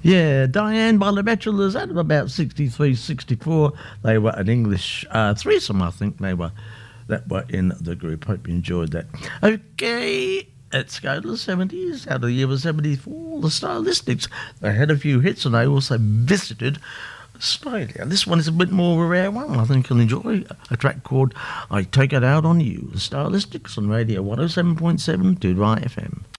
Yeah, Diane by the Bachelors at about 63, 64. They were an English threesome, I think they were, that were in the group. Hope you enjoyed that. Okay, let's go to the 70s. Out of the year was 74, the Stylistics. They had a few hits and they also visited Australia. This one is a bit more of a rare one. I think you'll enjoy a track called I Take It Out on You. The Stylistics on Radio 107.7 to Dry FM.